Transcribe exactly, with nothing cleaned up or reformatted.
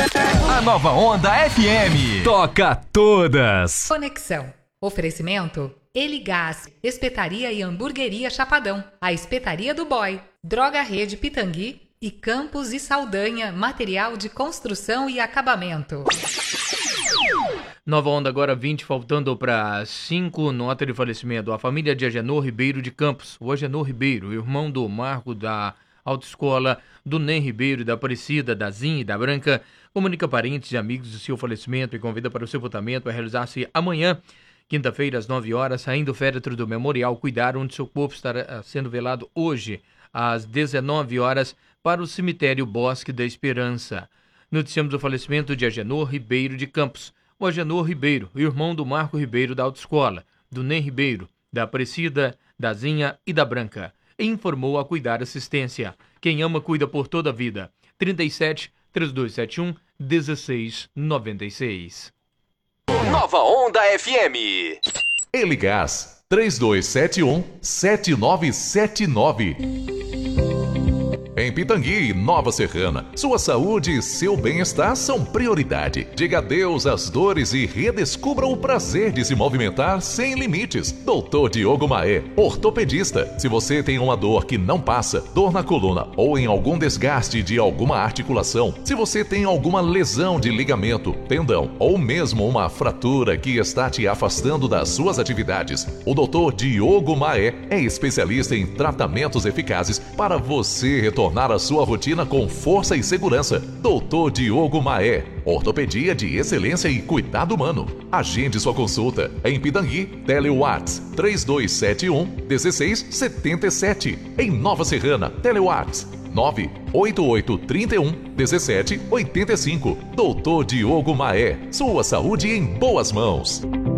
A Nova Onda F M. Toca todas. Conexão. Oferecimento Eligás, Espetaria e Hamburgueria Chapadão, a Espetaria do Boy, Droga Rede Pitangui e Campos e Saldanha, material de construção e acabamento. Nova Onda agora vinte, faltando para cinco, nota de falecimento. A família de Agenor Ribeiro de Campos, o Agenor Ribeiro, irmão do Marco da Autoescola, do Nen Ribeiro, da Aparecida, da Zinha e da Branca, comunica parentes e amigos do seu falecimento e convida para o sepultamento a realizar-se amanhã, quinta-feira, às nove horas, saindo o féretro do Memorial Cuidar, onde seu corpo estará sendo velado hoje, às dezenove horas, para o cemitério Bosque da Esperança. Noticiamos o falecimento de Agenor Ribeiro de Campos. O Agenor Ribeiro, irmão do Marco Ribeiro da Autoescola, do Nen Ribeiro, da Aparecida, da Zinha e da Branca. Informou a Cuidar Assistência. Quem ama, cuida por toda a vida. trinta e sete, trinta e dois setenta e um, dezesseis noventa e seis. Nova Onda F M. Eligás, três dois sete um, sete nove sete nove. Em Pitangui e Nova Serrana, sua saúde e seu bem-estar são prioridade. Diga adeus às dores e redescubra o prazer de se movimentar sem limites. doutor Diogo Maé, ortopedista. Se você tem uma dor que não passa, dor na coluna ou em algum desgaste de alguma articulação, se você tem alguma lesão de ligamento, tendão ou mesmo uma fratura que está te afastando das suas atividades, o doutor Diogo Maé é especialista em tratamentos eficazes para você retornar tornar a sua rotina com força e segurança. doutor Diogo Maé, ortopedia de excelência e cuidado humano. Agende sua consulta em Pitangui, Telewatts três dois sete um, um seis sete sete. Em Nova Serrana, Telewatts nove oito oito três um, um sete oito cinco. doutor Diogo Maé, sua saúde em boas mãos.